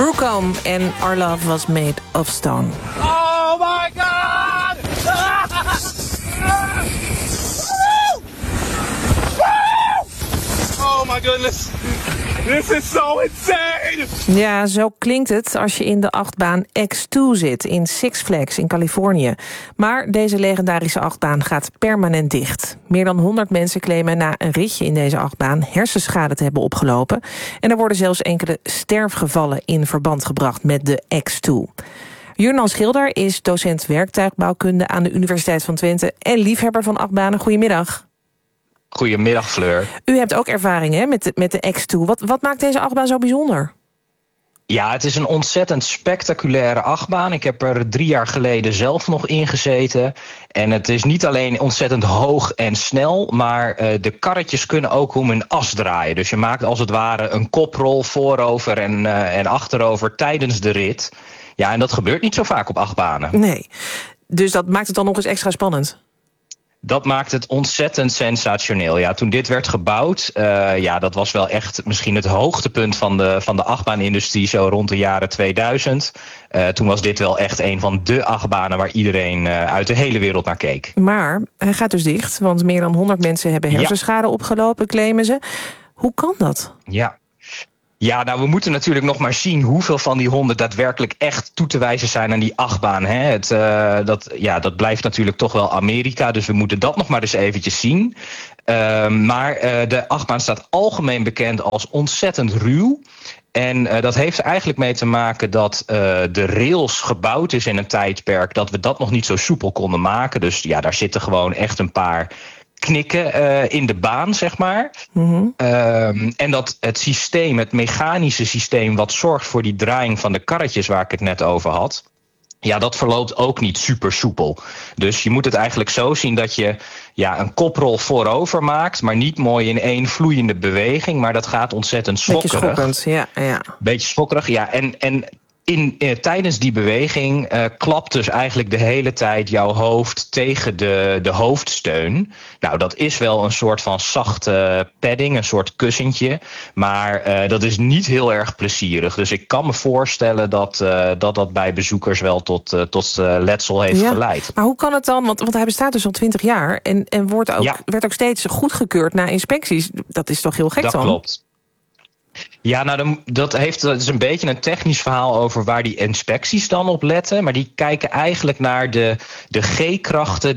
Brookcombe en Our Love Was Made of Stone. Oh my God! Oh my goodness. This is so insane! Ja, zo klinkt het als je in de achtbaan X2 zit in Six Flags in Californië. Maar deze legendarische achtbaan gaat permanent dicht. Meer dan 100 mensen claimen na een ritje in deze achtbaan hersenschade te hebben opgelopen. En er worden zelfs enkele sterfgevallen in verband gebracht met de X2. Jurnan Schilder is docent werktuigbouwkunde aan de Universiteit van Twente en liefhebber van achtbanen. Goedemiddag. Goedemiddag, Fleur. U hebt ook ervaring hè, met de X2. Wat maakt deze achtbaan zo bijzonder? Ja, het is een ontzettend spectaculaire achtbaan. Ik heb er 3 jaar geleden zelf nog in gezeten. En het is niet alleen ontzettend hoog en snel, maar de karretjes kunnen ook om een as draaien. Dus je maakt als het ware een koprol voorover en achterover tijdens de rit. Ja, en dat gebeurt niet zo vaak op achtbanen. Nee, dus dat maakt het dan nog eens extra spannend. Dat maakt het ontzettend sensationeel. Ja, toen dit werd gebouwd, dat was wel echt misschien het hoogtepunt van de achtbaanindustrie zo rond de jaren 2000. Toen was dit wel echt een van de achtbanen waar iedereen uit de hele wereld naar keek. Maar hij gaat dus dicht, want meer dan 100 mensen hebben hersenschade opgelopen, claimen ze. Hoe kan dat? Ja, nou, we moeten natuurlijk nog maar zien hoeveel van die 100 daadwerkelijk echt toe te wijzen zijn aan die achtbaan. Hè. Dat blijft natuurlijk toch wel Amerika, dus we moeten dat nog maar eens eventjes zien. Maar de achtbaan staat algemeen bekend als ontzettend ruw. En dat heeft er eigenlijk mee te maken dat de rails gebouwd is in een tijdperk dat we dat nog niet zo soepel konden maken. Dus ja, daar zitten gewoon echt een paar knikken in de baan, zeg maar. Mm-hmm. En dat het systeem, het mechanische systeem wat zorgt voor die draaiing van de karretjes waar ik het net over had, ja, dat verloopt ook niet super soepel. Dus je moet het eigenlijk zo zien dat je een koprol voorover maakt, maar niet mooi in één vloeiende beweging, maar dat gaat ontzettend schokkerig. Beetje schokkend, ja. Beetje schokkerig, ja. En tijdens die beweging klapt dus eigenlijk de hele tijd jouw hoofd tegen de hoofdsteun. Nou, dat is wel een soort van zachte padding, een soort kussentje. Maar dat is niet heel erg plezierig. Dus ik kan me voorstellen dat bij bezoekers wel tot letsel heeft geleid. Maar hoe kan het dan? Want hij bestaat dus al 20 jaar en werd ook steeds goedgekeurd na inspecties. Dat is toch heel gek dan? Dat klopt. Ja, nou, dat is een beetje een technisch verhaal over waar die inspecties dan op letten. Maar die kijken eigenlijk naar de G-krachten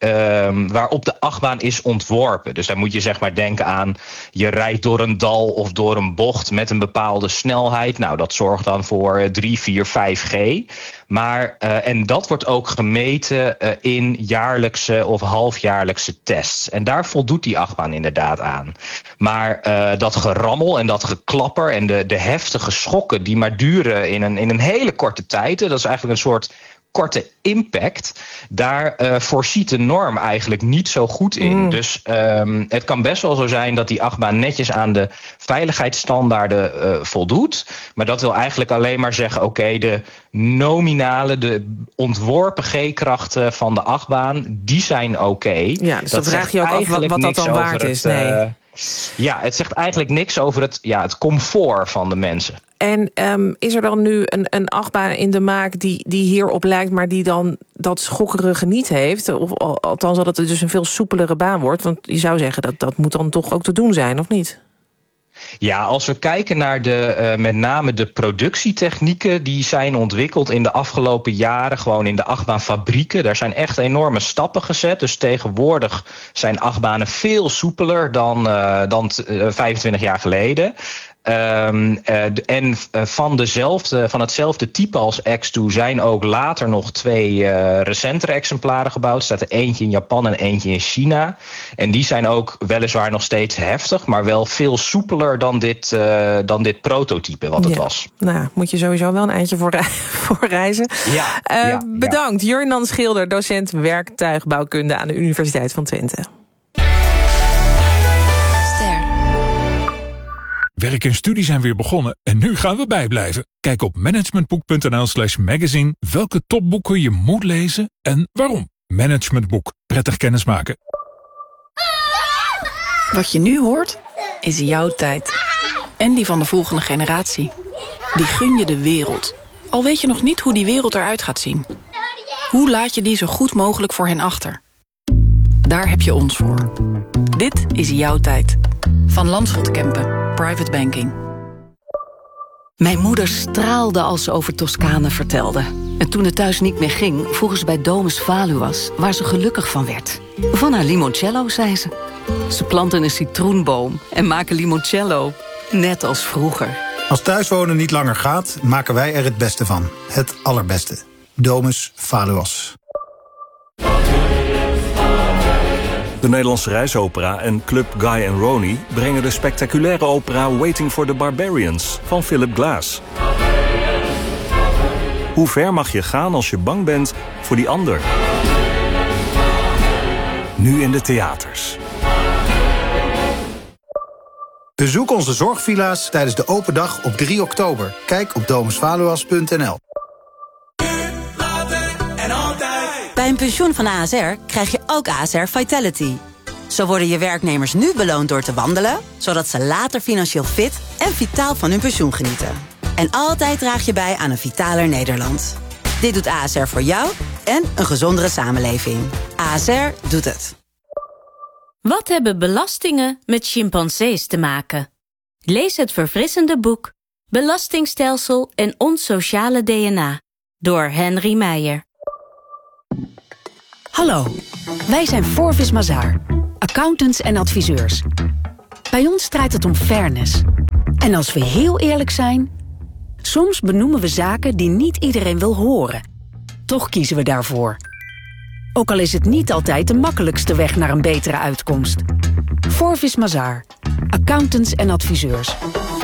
waarop de achtbaan is ontworpen. Dus daar moet je zeg maar denken aan, je rijdt door een dal of door een bocht met een bepaalde snelheid. Nou, dat zorgt dan voor 3, 4, 5G. Maar, en dat wordt ook gemeten in jaarlijkse of halfjaarlijkse tests. En daar voldoet die achtbaan inderdaad aan. Maar dat gerammel en dat geklapper en de heftige schokken die maar duren in een hele korte tijd, dat is eigenlijk een soort korte impact, daar voorziet de norm eigenlijk niet zo goed in. Dus het kan best wel zo zijn dat die achtbaan netjes aan de veiligheidsstandaarden voldoet. Maar dat wil eigenlijk alleen maar zeggen, oké, de nominale, de ontworpen G-krachten van de achtbaan, die zijn oké. Ja, dus dat vraag je ook af wat dat dan waard is. Ja, het zegt eigenlijk niks over het comfort van de mensen. En is er dan nu een achtbaan in de maak die hierop lijkt, maar die dan dat schokkerige niet heeft? Of althans dat het dus een veel soepelere baan wordt? Want je zou zeggen dat moet dan toch ook te doen zijn, of niet? Ja, als we kijken naar met name de productietechnieken die zijn ontwikkeld in de afgelopen jaren, gewoon in de achtbaanfabrieken, daar zijn echt enorme stappen gezet. Dus tegenwoordig zijn achtbanen veel soepeler dan 25 jaar geleden. En van hetzelfde type als X2 zijn ook later nog 2 recentere exemplaren gebouwd. Er staat er eentje in Japan en eentje in China. En die zijn ook weliswaar nog steeds heftig, maar wel veel soepeler dan dit prototype wat het was. Nou, moet je sowieso wel een eindje voor reizen. Bedankt, Jurnan Schilder, docent werktuigbouwkunde aan de Universiteit van Twente. Werk en studie zijn weer begonnen en nu gaan we bijblijven. Kijk op managementboek.nl/magazine welke topboeken je moet lezen en waarom. Managementboek. Prettig kennismaken. Wat je nu hoort, is jouw tijd. En die van de volgende generatie. Die gun je de wereld. Al weet je nog niet hoe die wereld eruit gaat zien. Hoe laat je die zo goed mogelijk voor hen achter? Daar heb je ons voor. Dit is jouw tijd. Van Landschot Kempen. Private Banking. Mijn moeder straalde als ze over Toscane vertelde. En toen het thuis niet meer ging, vroegen ze bij Domus Valuas waar ze gelukkig van werd. Van haar limoncello, zei ze. Ze planten een citroenboom en maken limoncello. Net als vroeger. Als thuiswonen niet langer gaat, maken wij er het beste van. Het allerbeste. Domus Valuas. De Nederlandse Reisopera en Club Guy and Ronnie brengen de spectaculaire opera Waiting for the Barbarians van Philip Glass. Hoe ver mag je gaan als je bang bent voor die ander? Nu in de theaters. Bezoek onze zorgvilla's tijdens de open dag op 3 oktober. Kijk op domusvaluas.nl. Bij een pensioen van ASR krijg je ook ASR Vitality. Zo worden je werknemers nu beloond door te wandelen, zodat ze later financieel fit en vitaal van hun pensioen genieten. En altijd draag je bij aan een vitaler Nederland. Dit doet ASR voor jou en een gezondere samenleving. ASR doet het. Wat hebben belastingen met chimpansees te maken? Lees het verfrissende boek Belastingstelsel en ons sociale DNA door Henry Meijer. Hallo, wij zijn Forvis Mazars, accountants en adviseurs. Bij ons draait het om fairness. En als we heel eerlijk zijn, soms benoemen we zaken die niet iedereen wil horen. Toch kiezen we daarvoor. Ook al is het niet altijd de makkelijkste weg naar een betere uitkomst. Forvis Mazars, accountants en adviseurs.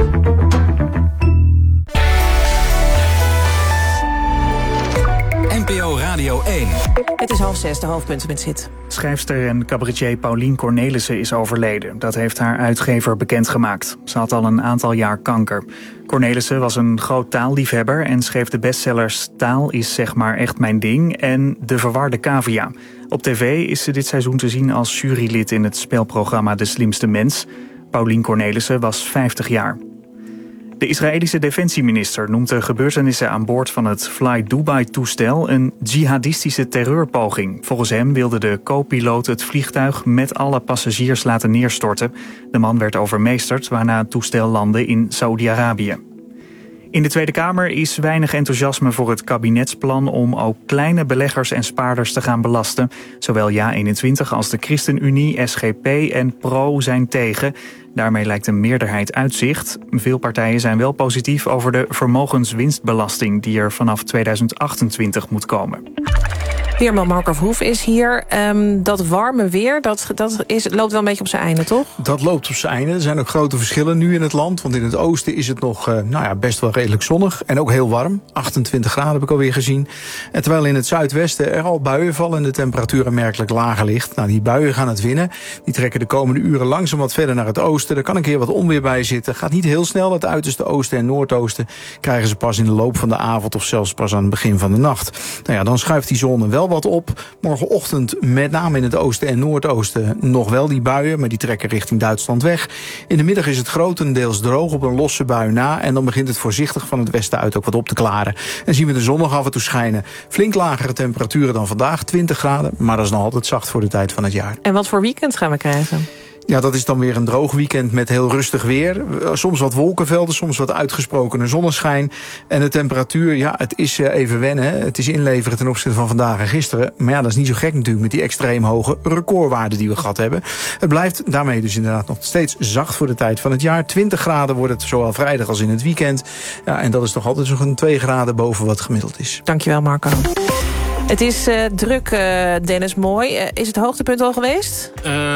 NPO Radio 1. Het is 5:30, de hoofdpunten met Zit. Schrijfster en cabaretier Paulien Cornelissen is overleden. Dat heeft haar uitgever bekendgemaakt. Ze had al een aantal jaar kanker. Cornelissen was een groot taalliefhebber en schreef de bestsellers Taal is zeg maar echt mijn ding en De verwarde cavia. Op tv is ze dit seizoen te zien als jurylid in het spelprogramma De Slimste Mens. Paulien Cornelissen was 50 jaar. De Israëlische defensieminister noemt de gebeurtenissen aan boord van het Fly Dubai-toestel een jihadistische terreurpoging. Volgens hem wilde de co-piloot het vliegtuig met alle passagiers laten neerstorten. De man werd overmeesterd, waarna het toestel landde in Saoedi-Arabië. In de Tweede Kamer is weinig enthousiasme voor het kabinetsplan om ook kleine beleggers en spaarders te gaan belasten. Zowel JA21 als de ChristenUnie, SGP en PRO zijn tegen. Daarmee lijkt een meerderheid uit zicht. Veel partijen zijn wel positief over de vermogenswinstbelasting die er vanaf 2028 moet komen. Weerman Marco Verhoef is hier. Dat warme weer, dat loopt wel een beetje op zijn einde, toch? Dat loopt op zijn einde. Er zijn ook grote verschillen nu in het land. Want in het oosten is het nog best wel redelijk zonnig. En ook heel warm. 28 graden heb ik alweer gezien. En terwijl in het zuidwesten er al buien vallen en de temperatuur aanmerkelijk lager ligt. Nou, die buien gaan het winnen. Die trekken de komende uren langzaam wat verder naar het oosten. Er kan een keer wat onweer bij zitten. Gaat niet heel snel. Het uiterste oosten en noordoosten krijgen ze pas in de loop van de avond of zelfs pas aan het begin van de nacht. Nou ja, dan schuift die zon wel wat op. Morgenochtend met name in het oosten en noordoosten nog wel die buien, maar die trekken richting Duitsland weg. In de middag is het grotendeels droog op een losse bui na en dan begint het voorzichtig van het westen uit ook wat op te klaren. En zien we de zon nog af en toe schijnen. Flink lagere temperaturen dan vandaag, 20 graden, maar dat is nog altijd zacht voor de tijd van het jaar. En wat voor weekend gaan we krijgen? Ja, dat is dan weer een droog weekend met heel rustig weer. Soms wat wolkenvelden, soms wat uitgesprokene zonneschijn. En de temperatuur, ja, het is even wennen. Hè. Het is inleveren ten opzichte van vandaag en gisteren. Maar ja, dat is niet zo gek natuurlijk met die extreem hoge recordwaarden die we gehad hebben. Het blijft daarmee dus inderdaad nog steeds zacht voor de tijd van het jaar. 20 graden wordt het zowel vrijdag als in het weekend. Ja, en dat is toch altijd zo'n 2 graden boven wat gemiddeld is. Dankjewel, Marco. Het is druk, Dennis, mooi. Is het hoogtepunt al geweest?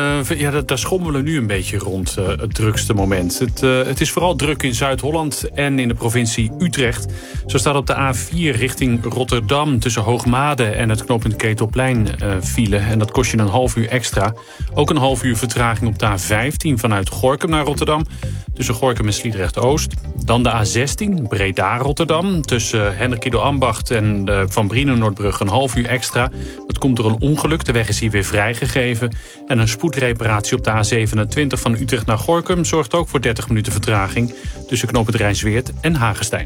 Daar schommelen we nu een beetje rond het drukste moment. Het is vooral druk in Zuid-Holland en in de provincie Utrecht. Zo staat op de A4 richting Rotterdam tussen Hoogmade en het knooppunt Ketelplein file. En dat kost je een half uur extra. Ook een half uur vertraging op de A15 vanuit Gorinchem naar Rotterdam. Tussen Gorinchem en Sliedrecht-Oost. Dan de A16 Breda-Rotterdam tussen Hendrik Ido Ambacht en Van Brienen-Noordbrug een half half uur extra. Dat komt door een ongeluk. De weg is hier weer vrijgegeven. En een spoedreparatie op de A27 van Utrecht naar Gorinchem zorgt ook voor 30 minuten vertraging tussen knooppunt Rijnsweerd en Hagestein.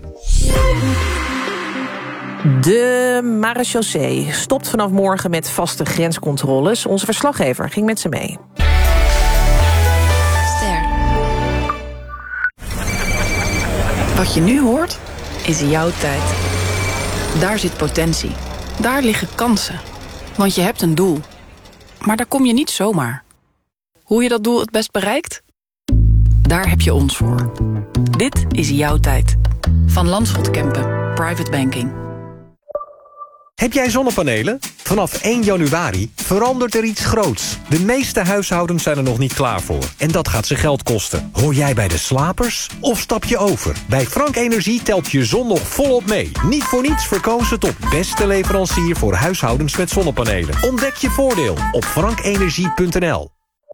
De marechaussee stopt vanaf morgen met vaste grenscontroles. Onze verslaggever ging met ze mee. Wat je nu hoort, is jouw tijd. Daar zit potentie. Daar liggen kansen. Want je hebt een doel. Maar daar kom je niet zomaar. Hoe je dat doel het best bereikt? Daar heb je ons voor. Dit is jouw tijd. Van Landschot Kempen, Private Banking. Heb jij zonnepanelen? Vanaf 1 januari verandert er iets groots. De meeste huishoudens zijn er nog niet klaar voor. En dat gaat ze geld kosten. Hoor jij bij de slapers? Of stap je over? Bij Frank Energie telt je zon nog volop mee. Niet voor niets verkozen tot beste leverancier voor huishoudens met zonnepanelen. Ontdek je voordeel op frankenergie.nl.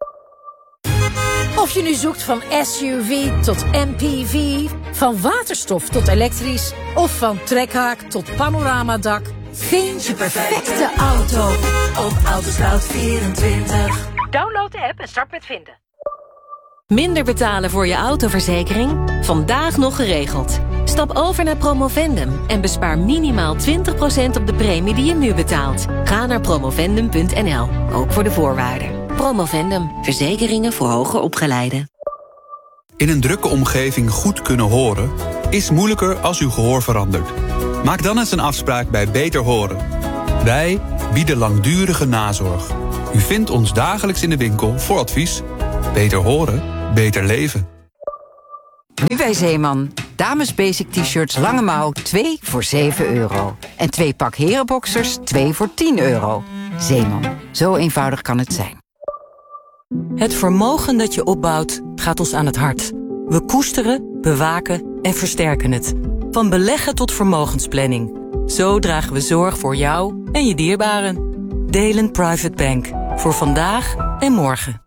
Of je nu zoekt van SUV tot MPV, van waterstof tot elektrisch of van trekhaak tot panoramadak, vind je perfecte auto op Autoscout24. Download de app en start met vinden. Minder betalen voor je autoverzekering? Vandaag nog geregeld. Stap over naar Promovendum en bespaar minimaal 20% op de premie die je nu betaalt. Ga naar promovendum.nl, ook voor de voorwaarden. Promovendum, verzekeringen voor hoger opgeleiden. In een drukke omgeving goed kunnen horen is moeilijker als uw gehoor verandert. Maak dan eens een afspraak bij Beter Horen. Wij bieden langdurige nazorg. U vindt ons dagelijks in de winkel voor advies. Beter horen, beter leven. Nu bij Zeeman. Dames basic t-shirts lange mouw 2 voor €7. En 2 pak herenboxers 2 voor €10. Zeeman, zo eenvoudig kan het zijn. Het vermogen dat je opbouwt gaat ons aan het hart. We koesteren, bewaken en versterken het. Van beleggen tot vermogensplanning. Zo dragen we zorg voor jou en je dierbaren. Delen Private Bank. Voor vandaag en morgen.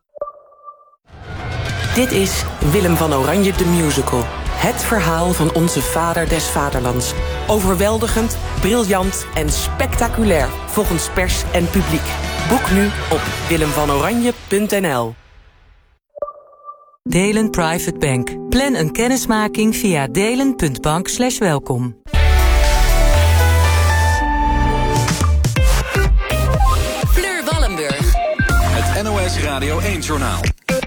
Dit is Willem van Oranje de Musical. Het verhaal van onze vader des vaderlands. Overweldigend, briljant en spectaculair volgens pers en publiek. Boek nu op willemvanoranje.nl. Delen Private Bank. Plan een kennismaking via delen.bank/welkom. Fleur Wallenburg. Het NOS Radio 1-journaal.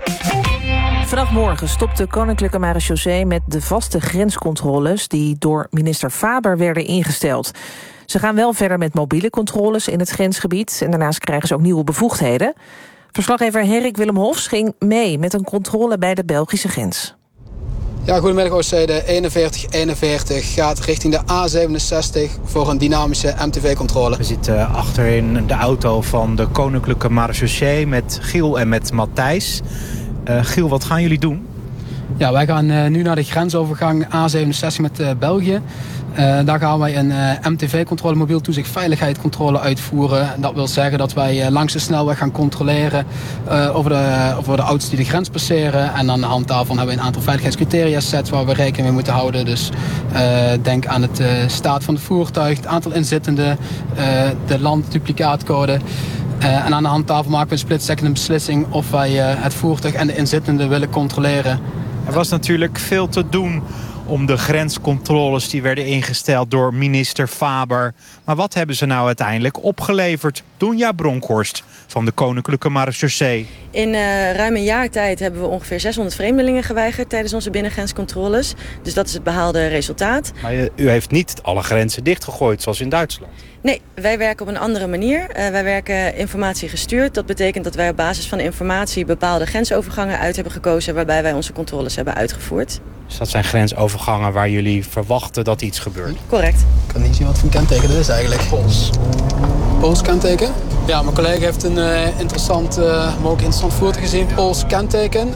Vanaf morgen stopt de Koninklijke Marechaussee met de vaste grenscontroles die door minister Faber werden ingesteld. Ze gaan wel verder met mobiele controles in het grensgebied en daarnaast krijgen ze ook nieuwe bevoegdheden. Verslaggever Henrik Willem Hofs ging mee met een controle bij de Belgische grens. Ja, goedemiddag Oostzijde. 4141 gaat richting de A67 voor een dynamische MTV-controle. We zitten achterin de auto van de Koninklijke Marechaussee met Giel en met Matthijs. Giel, wat gaan jullie doen? Ja, wij gaan nu naar de grensovergang A67 met België. Daar gaan wij een MTV-controle, mobiel toezicht veiligheidscontrole uitvoeren. Dat wil zeggen dat wij langs de snelweg gaan controleren over de auto's die de grens passeren. En aan de hand daarvan hebben we een aantal veiligheidscriteria sets waar we rekening mee moeten houden. Dus denk aan het staat van het voertuig, het aantal inzittenden, de landduplicaatcode. En aan de hand daarvan maken we een split-second beslissing of wij het voertuig en de inzittenden willen controleren. Er was natuurlijk veel te doen om de grenscontroles die werden ingesteld door minister Faber. Maar wat hebben ze nou uiteindelijk opgeleverd? Doenja Bronkhorst van de Koninklijke Marechaussee. In ruim een jaar tijd hebben we ongeveer 600 vreemdelingen geweigerd tijdens onze binnengrenscontroles. Dus dat is het behaalde resultaat. Maar u heeft niet alle grenzen dichtgegooid zoals in Duitsland. Nee, wij werken op een andere manier. Wij werken informatiegestuurd. Dat betekent dat wij op basis van informatie bepaalde grensovergangen uit hebben gekozen waarbij wij onze controles hebben uitgevoerd. Dus dat zijn grensovergangen waar jullie verwachten dat iets gebeurt? Correct. Ik kan niet zien wat voor kenteken dit is eigenlijk. Pools kenteken? Ja, mijn collega heeft een interessant voertuig gezien. Pools kenteken.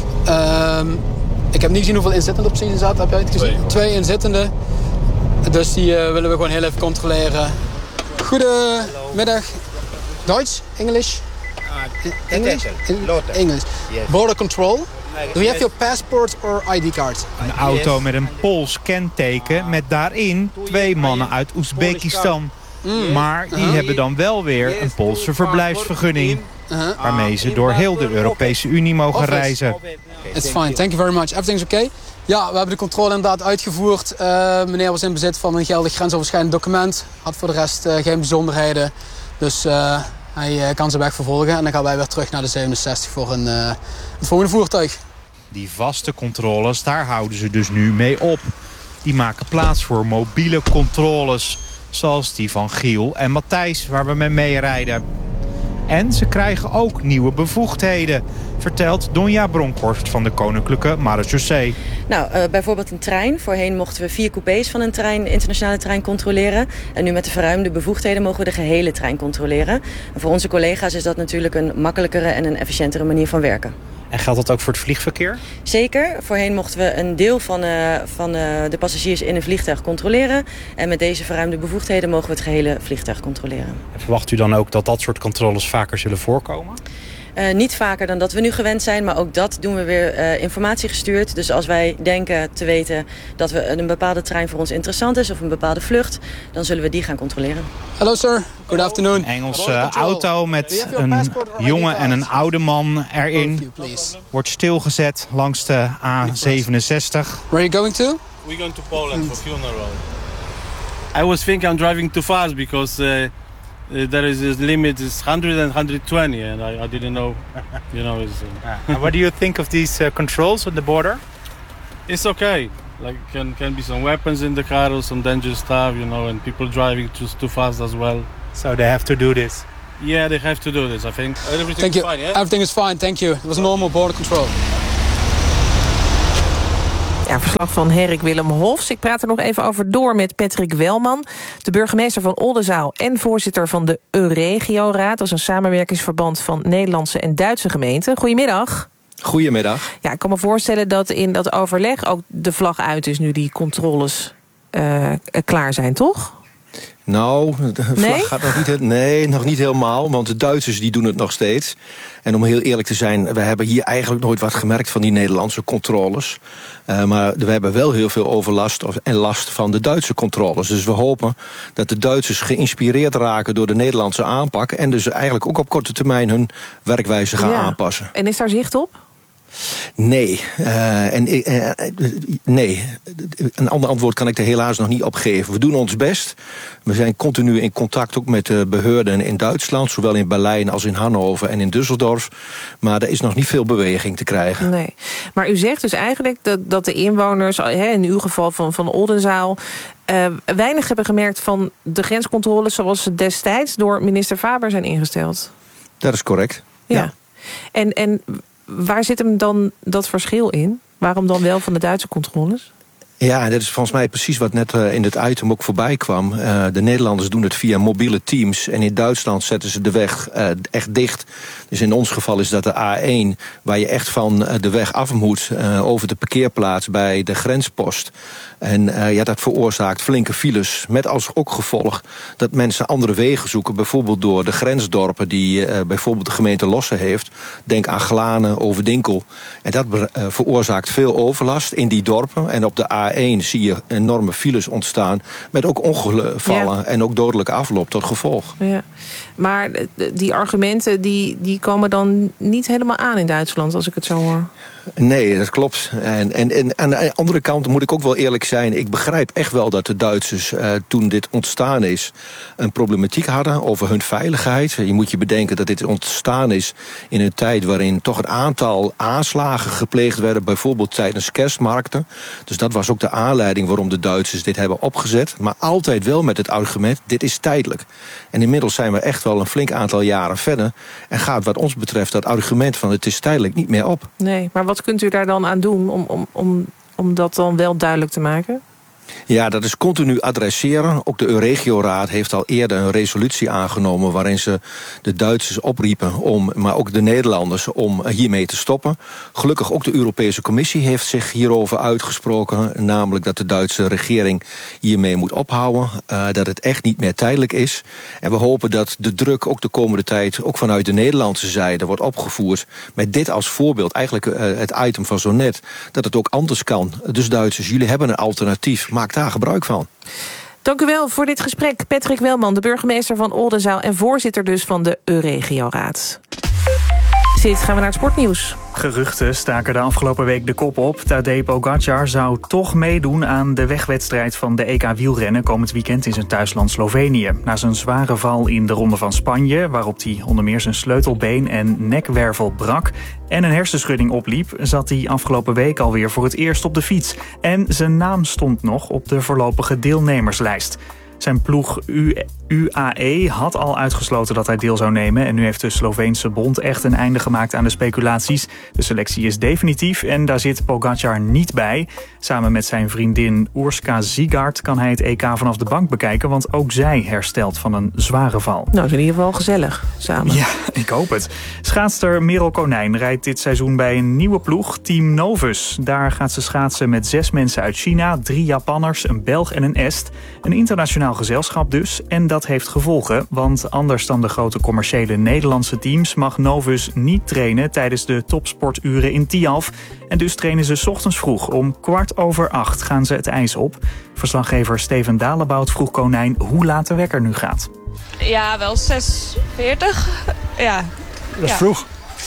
Ik heb niet gezien hoeveel inzittenden op precies zaten. Heb jij het gezien? 2 inzittenden. Dus die willen we gewoon heel even controleren. Goedemiddag. Duits? English? English? English. Border control. Do you have your passport or ID card? Een auto met een Pools kenteken met daarin 2 mannen uit Oezbekistan. Maar die hebben dan wel weer een Poolse verblijfsvergunning. Waarmee ze door heel de Europese Unie mogen reizen. It's fine, thank you very much. Everything's okay? Ja, we hebben de controle inderdaad uitgevoerd. Meneer was in bezit van een geldig grensoverschrijdend document. Had voor de rest geen bijzonderheden. Dus hij kan zijn weg vervolgen. En dan gaan wij weer terug naar de 67 voor het volgende voertuig. Die vaste controles, daar houden ze dus nu mee op. Die maken plaats voor mobiele controles. Zoals die van Giel en Matthijs, waar we mee rijden. En ze krijgen ook nieuwe bevoegdheden, vertelt Donja Bronkhorst van de Koninklijke Marechaussee. Nou, bijvoorbeeld een trein. Voorheen mochten we 4 coupés van een internationale trein controleren. En nu met de verruimde bevoegdheden mogen we de gehele trein controleren. En voor onze collega's is dat natuurlijk een makkelijkere en een efficiëntere manier van werken. En geldt dat ook voor het vliegverkeer? Zeker. Voorheen mochten we een deel van de passagiers in een vliegtuig controleren. En met deze verruimde bevoegdheden mogen we het gehele vliegtuig controleren. En verwacht u dan ook dat dat soort controles vaker zullen voorkomen? Niet vaker dan dat we nu gewend zijn, maar ook dat doen we weer informatie gestuurd. Dus als wij denken te weten dat een bepaalde trein voor ons interessant is of een bepaalde vlucht, dan zullen we die gaan controleren. Hello sir, good afternoon. Een Engelse auto met een jonge en een oude man erin wordt stilgezet langs de A67. Where are you going to? We're going to Poland for funeral. I was thinking I'm driving too fast because there is this limit is 100 and 120 and I didn't know, And what do you think of these controls on the border? It's okay. Like can be some weapons in the car or some dangerous stuff, and people driving too fast as well. So they have to do this. Yeah, they have to do this. I think everything is fine. Yeah? Everything is fine. Thank you. It was normal border control. Ja, verslag van Herrik Willem Hofs. Ik praat er nog even over door met Patrick Welman, de burgemeester van Oldenzaal en voorzitter van de Euregio-raad. Dat is een samenwerkingsverband van Nederlandse en Duitse gemeenten. Goedemiddag. Goedemiddag. Ja, ik kan me voorstellen dat in dat overleg ook de vlag uit is nu die controles klaar zijn, toch? Nou, de vlag gaat nog niet helemaal, want de Duitsers die doen het nog steeds. En om heel eerlijk te zijn, we hebben hier eigenlijk nooit wat gemerkt van die Nederlandse controles. Maar we hebben wel heel veel overlast en last van de Duitse controles. Dus we hopen dat de Duitsers geïnspireerd raken door de Nederlandse aanpak en dus eigenlijk ook op korte termijn hun werkwijze gaan aanpassen. En is daar zicht op? Nee. Nee. Een ander antwoord kan ik er helaas nog niet op geven. We doen ons best. We zijn continu in contact ook met de beheerden in Duitsland, zowel in Berlijn als in Hannover en in Düsseldorf. Maar er is nog niet veel beweging te krijgen. Nee. Maar u zegt dus eigenlijk dat de inwoners, in uw geval van Oldenzaal, weinig hebben gemerkt van de grenscontroles zoals ze destijds door minister Faber zijn ingesteld. Dat is correct. Ja. En waar zit hem dan dat verschil in? Waarom dan wel van de Duitse controles? Ja, dat is volgens mij precies wat net in het item ook voorbij kwam. De Nederlanders doen het via mobiele teams. En in Duitsland zetten ze de weg echt dicht. Dus in ons geval is dat de A1, waar je echt van de weg af moet, over de parkeerplaats bij de grenspost. En dat veroorzaakt flinke files. Met als ook gevolg dat mensen andere wegen zoeken. Bijvoorbeeld door de grensdorpen die bijvoorbeeld de gemeente Lossen heeft. Denk aan Glanen, Overdinkel. En dat veroorzaakt veel overlast in die dorpen. En op de A1 zie je enorme files ontstaan. Met ook ongevallen en ook dodelijke afloop tot gevolg. Ja. Maar die argumenten die komen dan niet helemaal aan in Duitsland, als ik het zo hoor. Nee, dat klopt. En aan de andere kant moet ik ook wel eerlijk zijn. Ik begrijp echt wel dat de Duitsers, toen dit ontstaan is, een problematiek hadden over hun veiligheid. Je moet je bedenken dat dit ontstaan is in een tijd waarin toch een aantal aanslagen gepleegd werden, bijvoorbeeld tijdens kerstmarkten. Dus dat was ook de aanleiding waarom de Duitsers dit hebben opgezet. Maar altijd wel met het argument, dit is tijdelijk. En inmiddels zijn we echt wel een flink aantal jaren verder. En gaat wat ons betreft dat argument van het is tijdelijk niet meer op. Nee, maar wat kunt u daar dan aan doen om dat dan wel duidelijk te maken? Ja, dat is continu adresseren. Ook de Euregio-raad heeft al eerder een resolutie aangenomen waarin ze de Duitsers opriepen, maar ook de Nederlanders, om hiermee te stoppen. Gelukkig ook de Europese Commissie heeft zich hierover uitgesproken, namelijk dat de Duitse regering hiermee moet ophouden, dat het echt niet meer tijdelijk is. En we hopen dat de druk ook de komende tijd, ook vanuit de Nederlandse zijde, wordt opgevoerd met dit als voorbeeld, eigenlijk het item van zo net, dat het ook anders kan. Dus Duitsers, jullie hebben een alternatief. Maak daar gebruik van. Dank u wel voor dit gesprek. Patrick Welman, de burgemeester van Oldenzaal en voorzitter dus van de Euregioraad. Gaan we naar het sportnieuws. Geruchten staken de afgelopen week de kop op. Tadej Pogacar zou toch meedoen aan de wegwedstrijd van de EK wielrennen komend weekend in zijn thuisland Slovenië. Na zijn zware val in de Ronde van Spanje, waarop hij onder meer zijn sleutelbeen en nekwervel brak en een hersenschudding opliep, zat hij afgelopen week alweer voor het eerst op de fiets. En zijn naam stond nog op de voorlopige deelnemerslijst. Zijn ploeg UAE had al uitgesloten dat hij deel zou nemen. En nu heeft de Sloveense bond echt een einde gemaakt aan de speculaties. De selectie is definitief en daar zit Pogacar niet bij. Samen met zijn vriendin Urska Sigard kan hij het EK vanaf de bank bekijken. Want ook zij herstelt van een zware val. Nou, het is in ieder geval gezellig samen. Ja, ik hoop het. Schaatster Merel Konijn rijdt dit seizoen bij een nieuwe ploeg, Team Novus. Daar gaat ze schaatsen met 6 mensen uit China, 3 Japanners, een Belg en een Est. Een internationaal gezelschap dus. En dat heeft gevolgen, want anders dan de grote commerciële Nederlandse teams mag Novus niet trainen tijdens de topsporturen in Tialf. En dus trainen ze 's ochtends vroeg. Om 7:15 gaan ze het ijs op. Verslaggever Steven Dalebout vroeg Konijn hoe laat de wekker nu gaat. Ja, wel 6:40. Ja. Dat is vroeg.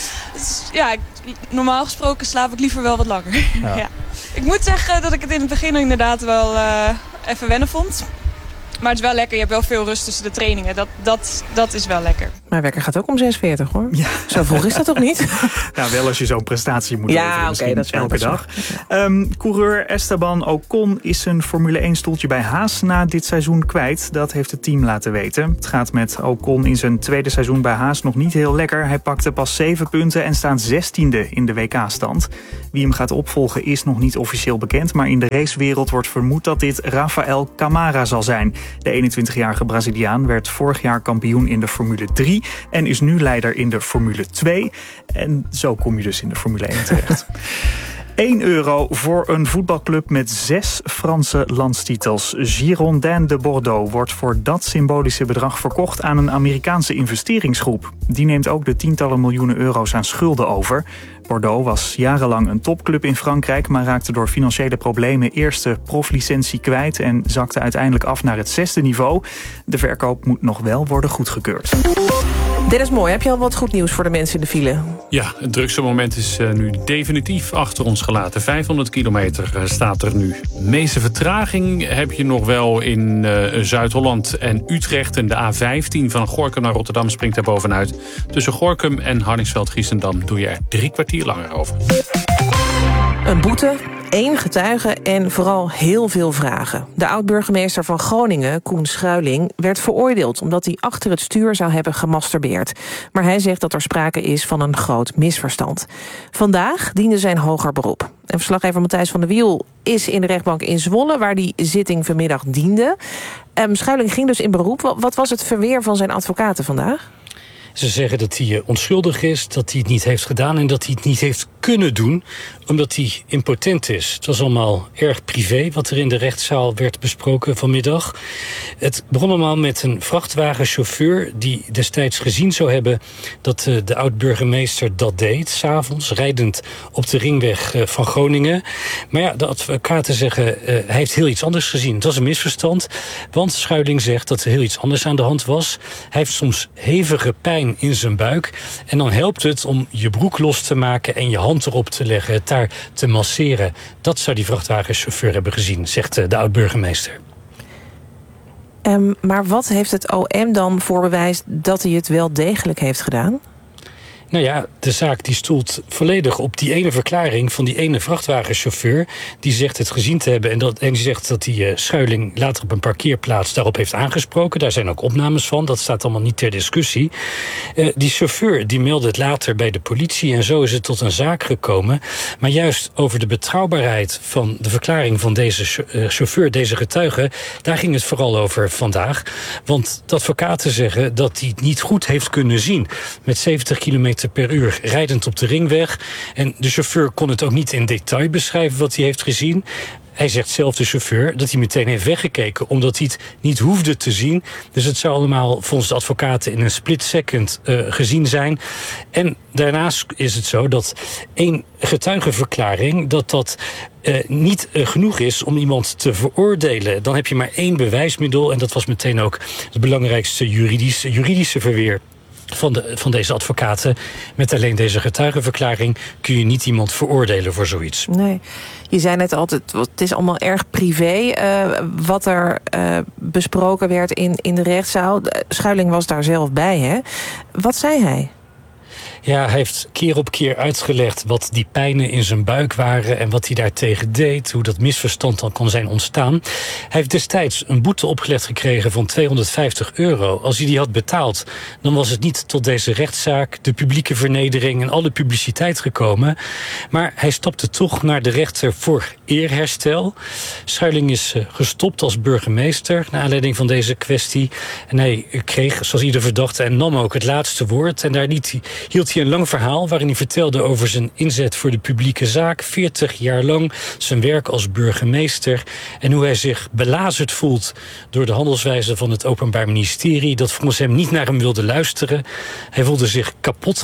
Ja, normaal gesproken slaap ik liever wel wat langer. Ja. Ja. Ik moet zeggen dat ik het in het begin inderdaad wel even wennen vond. Maar het is wel lekker, je hebt wel veel rust tussen de trainingen. Dat is wel lekker. Mijn wekker gaat ook om 6:40 hoor. Ja. Zo vroeg is dat toch niet? Nou, wel als je zo'n prestatie moet leveren. Misschien dat is elke dag. Coureur Esteban Ocon is zijn Formule 1 stoeltje bij Haas na dit seizoen kwijt. Dat heeft het team laten weten. Het gaat met Ocon in zijn tweede seizoen bij Haas nog niet heel lekker. Hij pakte pas 7 punten en staat 16e in de WK-stand. Wie hem gaat opvolgen is nog niet officieel bekend. Maar in de racewereld wordt vermoed dat dit Rafael Camara zal zijn. De 21-jarige Braziliaan werd vorig jaar kampioen in de Formule 3... en is nu leider in de Formule 2. En zo kom je dus in de Formule 1 terecht. €1 voor een voetbalclub met 6 Franse landstitels. Girondins de Bordeaux wordt voor dat symbolische bedrag verkocht aan een Amerikaanse investeringsgroep. Die neemt ook de tientallen miljoenen euro's aan schulden over. Bordeaux was jarenlang een topclub in Frankrijk, maar raakte door financiële problemen eerst de proflicentie kwijt en zakte uiteindelijk af naar het 6e niveau. De verkoop moet nog wel worden goedgekeurd. Dit is mooi. Heb je al wat goed nieuws voor de mensen in de file? Ja, het drukste moment is nu definitief achter ons gelaten. 500 kilometer staat er nu. De meeste vertraging heb je nog wel in Zuid-Holland en Utrecht. En de A15 van Gorinchem naar Rotterdam springt er bovenuit. Tussen Gorinchem en Hardingsveld-Giessendam doe je er 3 kwartier langer over. Een boete, 1 getuige en vooral heel veel vragen. De oud-burgemeester van Groningen, Koen Schuiling, werd veroordeeld omdat hij achter het stuur zou hebben gemasturbeerd. Maar hij zegt dat er sprake is van een groot misverstand. Vandaag diende zijn hoger beroep. En verslaggever Matthijs van der Wiel is in de rechtbank in Zwolle, waar die zitting vanmiddag diende. Schuiling ging dus in beroep. Wat was het verweer van zijn advocaten vandaag? Ze zeggen dat hij onschuldig is, dat hij het niet heeft gedaan en dat hij het niet heeft kunnen doen, omdat hij impotent is. Het was allemaal erg privé wat er in de rechtszaal werd besproken vanmiddag. Het begon allemaal met een vrachtwagenchauffeur die destijds gezien zou hebben dat de oud-burgemeester dat deed, 's avonds, rijdend op de ringweg van Groningen. Maar ja, de advocaten zeggen, hij heeft heel iets anders gezien. Het was een misverstand, want Schuiling zegt dat er heel iets anders aan de hand was. Hij heeft soms hevige pijn in zijn buik. En dan helpt het om je broek los te maken en je hand erop te leggen, het daar te masseren. Dat zou die vrachtwagenchauffeur hebben gezien, zegt de oud-burgemeester. Maar wat heeft het OM dan voor bewijs dat hij het wel degelijk heeft gedaan? Nou ja, de zaak die stoelt volledig op die ene verklaring van die ene vrachtwagenchauffeur. Die zegt het gezien te hebben en die zegt dat die Schuiling later op een parkeerplaats daarop heeft aangesproken. Daar zijn ook opnames van, dat staat allemaal niet ter discussie. Die chauffeur die meldde het later bij de politie en zo is het tot een zaak gekomen. Maar juist over de betrouwbaarheid van de verklaring van deze chauffeur, deze getuige, daar ging het vooral over vandaag. Want de advocaten zeggen dat hij het niet goed heeft kunnen zien. Met 70 km per uur rijdend op de ringweg. En de chauffeur kon het ook niet in detail beschrijven wat hij heeft gezien. Hij zegt zelf, de chauffeur, dat hij meteen heeft weggekeken, omdat hij het niet hoefde te zien. Dus het zou allemaal volgens de advocaten in een split second gezien zijn. En daarnaast is het zo dat één getuigenverklaring dat niet genoeg is om iemand te veroordelen. Dan heb je maar één bewijsmiddel en dat was meteen ook het belangrijkste juridische verweer van deze advocaten. Met alleen deze getuigenverklaring kun je niet iemand veroordelen voor zoiets. Nee, je zei net altijd, het is allemaal erg privé wat er besproken werd in de rechtszaal. Schuiling was daar zelf bij, hè? Wat zei hij? Ja, hij heeft keer op keer uitgelegd wat die pijnen in zijn buik waren en wat hij daartegen deed, hoe dat misverstand dan kon zijn ontstaan. Hij heeft destijds een boete opgelegd gekregen van €250. Als hij die had betaald, dan was het niet tot deze rechtszaak, de publieke vernedering en alle publiciteit gekomen. Maar hij stapte toch naar de rechter voor eerherstel. Schuiling is gestopt als burgemeester naar aanleiding van deze kwestie. En hij kreeg, zoals ieder verdachte, en nam ook het laatste woord. En daar hield hij een lang verhaal waarin hij vertelde over zijn inzet voor de publieke zaak, 40 jaar lang, zijn werk als burgemeester en hoe hij zich belazerd voelt door de handelswijze van het Openbaar Ministerie, dat volgens hem niet naar hem wilde luisteren. Hij voelde zich kapot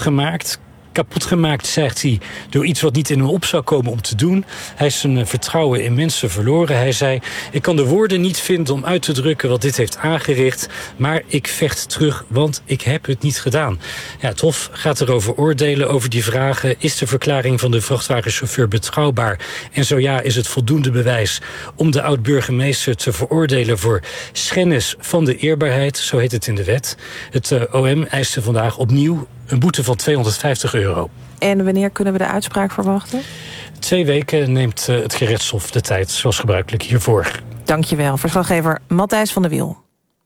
gemaakt, zegt hij, door iets wat niet in hem op zou komen om te doen. Hij is zijn vertrouwen in mensen verloren. Hij zei, ik kan de woorden niet vinden om uit te drukken wat dit heeft aangericht, maar ik vecht terug, want ik heb het niet gedaan. Ja, het Hof gaat erover oordelen, over die vragen. Is de verklaring van de vrachtwagenchauffeur betrouwbaar? En zo ja, is het voldoende bewijs om de oud-burgemeester te veroordelen voor schennis van de eerbaarheid, zo heet het in de wet. Het OM eiste vandaag opnieuw een boete van €250. En wanneer kunnen we de uitspraak verwachten? 2 weken neemt het gerechtshof de tijd, zoals gebruikelijk hiervoor. Dankjewel, verslaggever Matthijs van der Wiel.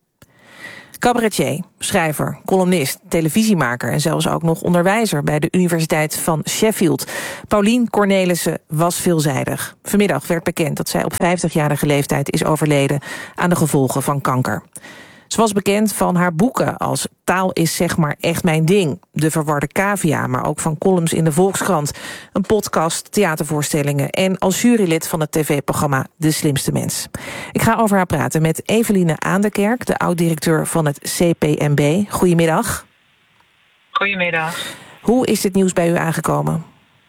Cabaretier, schrijver, columnist, televisiemaker en zelfs ook nog onderwijzer bij de Universiteit van Sheffield. Paulien Cornelissen was veelzijdig. Vanmiddag werd bekend dat zij op 50-jarige leeftijd is overleden aan de gevolgen van kanker. Ze was bekend van haar boeken als Taal is zeg maar echt mijn ding, De verwarde cavia, maar ook van columns in de Volkskrant, een podcast, theatervoorstellingen en als jurylid van het tv-programma De Slimste Mens. Ik ga over haar praten met Eveline Aandekerk, de oud-directeur van het CPMB. Goedemiddag. Goedemiddag. Hoe is dit nieuws bij u aangekomen?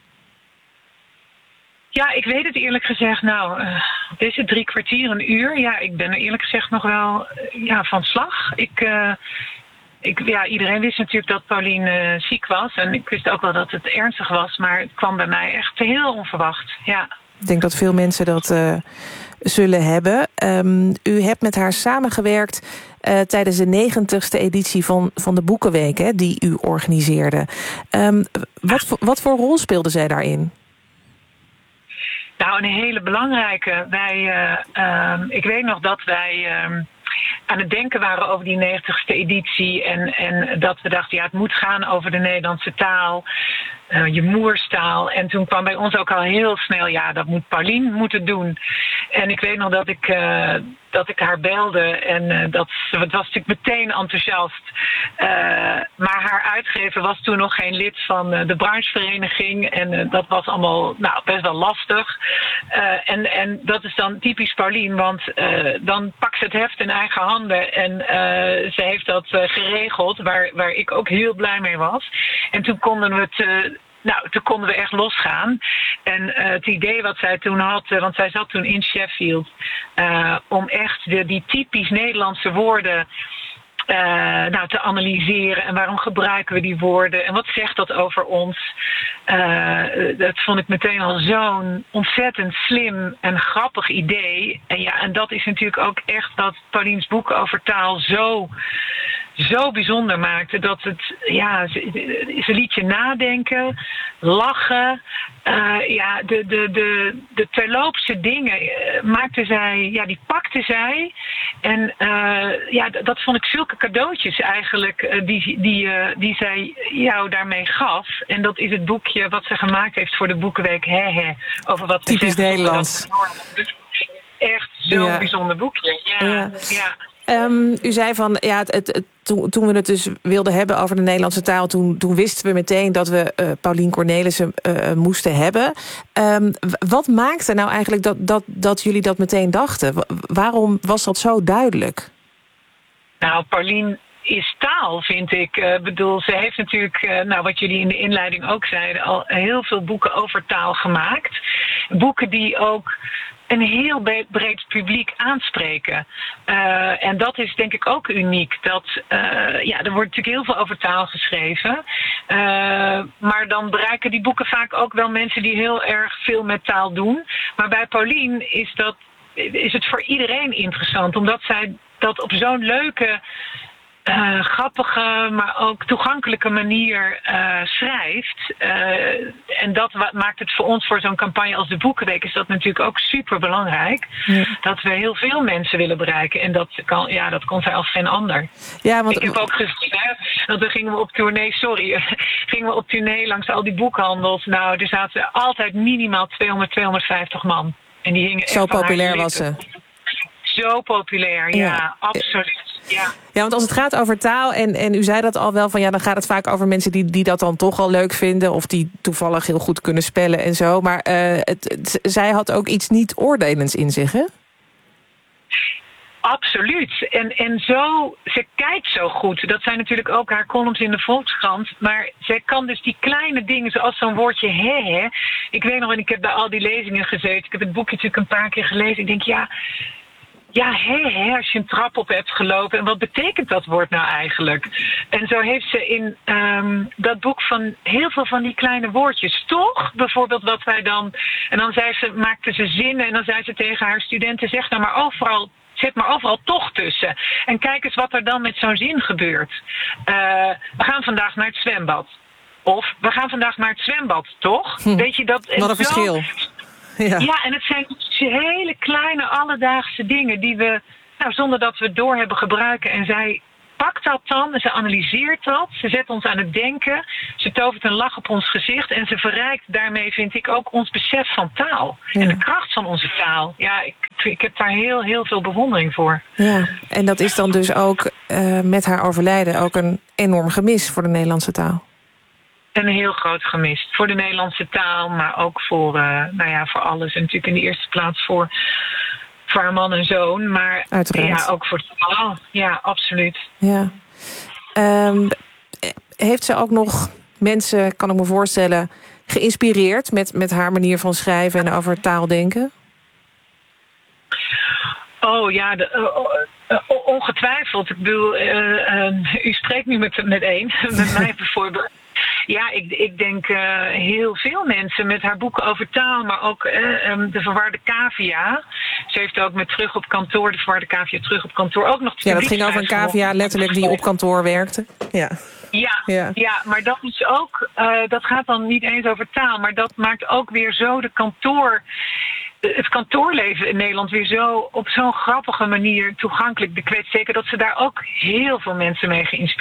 Ja, ik weet het eerlijk gezegd. Deze 3 kwartier, een uur. Ja, ik ben er eerlijk gezegd nog wel van slag. Iedereen wist natuurlijk dat Paulien ziek was. En ik wist ook wel dat het ernstig was. Maar het kwam bij mij echt heel onverwacht. Ja. Ik denk dat veel mensen dat zullen hebben. U hebt met haar samengewerkt tijdens de 90ste editie van de Boekenweek, hè, die u organiseerde. Wat voor rol speelde zij daarin? Nou, een hele belangrijke. Ik weet nog dat wij aan het denken waren over die 90ste editie. En dat we dachten, het moet gaan over de Nederlandse taal. Je moerstaal. En toen kwam bij ons ook al heel snel, dat moet Paulien moeten doen. En ik weet nog dat ik haar belde en het was natuurlijk meteen enthousiast. Maar haar uitgever was toen nog geen lid van de branchevereniging en dat was allemaal best wel lastig. En dat is dan typisch Paulien, want dan pakt ze het heft in eigen handen en ze heeft dat geregeld, waar ik ook heel blij mee was. En toen konden we echt losgaan. En het idee wat zij toen had, want zij zat toen in Sheffield, om echt die typisch Nederlandse woorden te analyseren. En waarom gebruiken we die woorden? En wat zegt dat over ons? Dat vond ik meteen al zo'n ontzettend slim en grappig idee. En dat is natuurlijk ook echt wat Paulien's boeken over taal zo bijzonder maakte, dat ze liet je nadenken, lachen. De terloopse dingen maakte zij, die pakte zij. En dat vond ik zulke cadeautjes eigenlijk die zij jou daarmee gaf. En dat is het boekje wat ze gemaakt heeft voor de Boekenweek. Over wat typisch Nederlands. Echt zo'n bijzonder boekje. Ja. U zei van, toen we het dus wilden hebben over de Nederlandse taal, toen wisten we meteen dat we Paulien Cornelissen moesten hebben. Wat maakte nou eigenlijk dat jullie dat meteen dachten? Waarom was dat zo duidelijk? Nou, Paulien is taal, vind ik. Ze heeft natuurlijk, wat jullie in de inleiding ook zeiden, al heel veel boeken over taal gemaakt. Boeken die ook een heel breed publiek aanspreken. En dat is denk ik ook uniek. Er wordt natuurlijk heel veel over taal geschreven. Maar dan bereiken die boeken vaak ook wel mensen die heel erg veel met taal doen. Maar bij Paulien is het voor iedereen interessant. Omdat zij dat op zo'n leuke, grappige, maar ook toegankelijke manier schrijft. En dat maakt het voor ons, voor zo'n campagne als de Boekenweek, is dat natuurlijk ook super belangrijk. Ja. Dat we heel veel mensen willen bereiken. En dat kon zij als geen ander. Ja, want ik heb ook gezien, want dan gingen we op tournee langs al die boekhandels. Nou, er zaten altijd minimaal 200-250 man. En die hingen zo populair was ze. Zo populair, ja, absoluut. Ja, want als het gaat over taal, en u zei dat al wel, dan gaat het vaak over mensen die dat dan toch al leuk vinden, of die toevallig heel goed kunnen spellen en zo. Maar zij had ook iets niet oordelends in zich, hè? Absoluut. En ze kijkt zo goed. Dat zijn natuurlijk ook haar columns in de Volkskrant. Maar zij kan dus die kleine dingen, zoals zo'n woordje hè. Ik weet nog, en ik heb bij al die lezingen gezeten. Ik heb het boekje natuurlijk een paar keer gelezen. Ik denk, als je een trap op hebt gelopen. En wat betekent dat woord nou eigenlijk? En zo heeft ze in dat boek van heel veel van die kleine woordjes. Toch? Bijvoorbeeld wat wij dan. En dan maakte ze zinnen en dan zei ze tegen haar studenten: zet maar overal toch tussen. En kijk eens wat er dan met zo'n zin gebeurt. We gaan vandaag naar het zwembad. Of we gaan vandaag naar het zwembad, toch? Weet je dat? Wat een verschil. Ja, en het zijn hele kleine alledaagse dingen die we, zonder dat we het door hebben, gebruiken. En zij pakt dat dan, en ze analyseert dat, ze zet ons aan het denken, ze tovert een lach op ons gezicht en ze verrijkt daarmee, vind ik, ook ons besef van taal. Ja. En de kracht van onze taal. Ja, ik heb daar heel, heel veel bewondering voor. Ja, en dat is dan dus ook met haar overlijden ook een enorm gemis voor de Nederlandse taal. Een heel groot gemis voor de Nederlandse taal, maar ook voor alles. En natuurlijk in de eerste plaats voor haar man en zoon, maar ook voor de taal. Ja, absoluut. Ja. Heeft ze ook nog mensen, kan ik me voorstellen, geïnspireerd met haar manier van schrijven en over taal denken? Oh ja, ongetwijfeld. Ik bedoel, u spreekt nu met één, met mij bijvoorbeeld. Ja, ik denk heel veel mensen met haar boeken over taal, maar ook de verwarde cavia. Ze heeft ook met Terug op kantoor, de verwarde cavia Terug op kantoor, ook nog. Ja, dat ging over een cavia letterlijk die op kantoor werkte. Ja, maar dat is ook, dat gaat dan niet eens over taal, maar dat maakt ook weer zo het kantoorleven in Nederland weer zo op zo'n grappige manier toegankelijk. Ik weet zeker dat ze daar ook heel veel mensen mee geïnspireerd